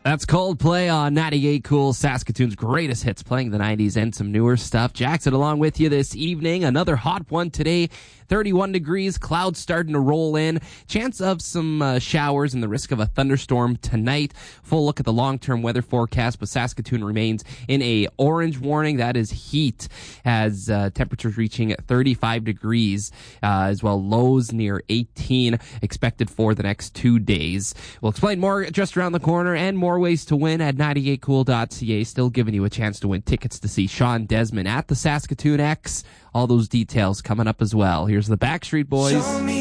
That's Coldplay on 98 Cool, Saskatoon's greatest hits, playing the 90s and some newer stuff. Jackson along with you this evening. Another hot one today. 31 degrees, clouds starting to roll in. Chance of some showers and the risk of a thunderstorm tonight. Full look at the long-term weather forecast, but Saskatoon remains in a orange warning. That is heat, as temperatures reaching 35 degrees, as well lows near 18 expected for the next 2 days. We'll explain more just around the corner and more ways to win at 98cool.ca. Still giving you a chance to win tickets to see Sean Desmond at the Saskatoon X. All those details coming up as well. Here's the Backstreet Boys.